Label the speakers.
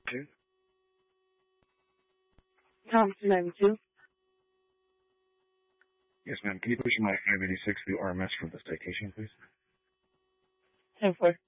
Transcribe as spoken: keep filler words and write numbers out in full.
Speaker 1: two.
Speaker 2: Thompson ninety-two.
Speaker 1: Yes, ma'am. Can you push my five eighty-six through R M S for the citation, please?
Speaker 2: ten four.